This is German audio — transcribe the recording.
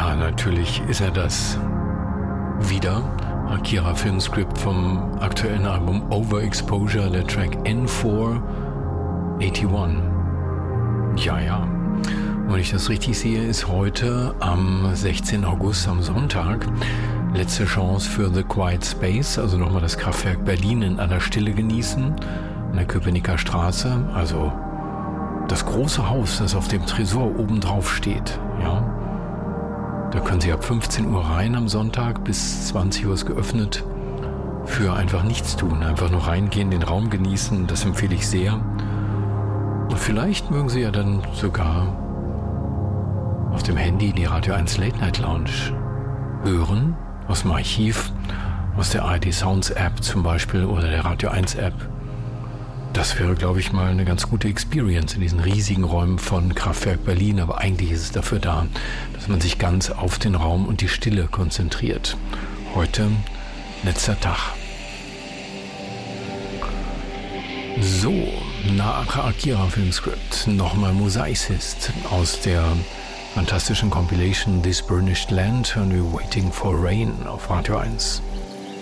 Ja, natürlich ist er das. Wieder Akira Filmscript vom aktuellen Album Overexposure, der Track N481. Ja. Wenn ich das richtig sehe, ist heute am 16. August, am Sonntag, letzte Chance für The Quiet Space, also nochmal das Kraftwerk Berlin in aller Stille genießen, an der Köpenicker Straße, also das große Haus, das auf dem Tresor oben drauf steht, ja. Da können Sie ab 15 Uhr rein am Sonntag, bis 20 Uhr ist geöffnet, für einfach nichts tun, einfach nur reingehen, den Raum genießen, das empfehle ich sehr. Und vielleicht mögen Sie ja dann sogar auf dem Handy die Radio 1 Late Night Lounge hören, aus dem Archiv, aus der ARD Sounds App zum Beispiel oder der Radio 1 App. Das wäre, glaube ich, mal eine ganz gute Experience in diesen riesigen Räumen von Kraftwerk Berlin, aber eigentlich ist es dafür da, dass man sich ganz auf den Raum und die Stille konzentriert. Heute letzter Tag. So, nach Akira Filmscript nochmal Mosaicist aus der fantastischen Compilation This Burnished Land hören wir Waiting for Rain auf Radio 1.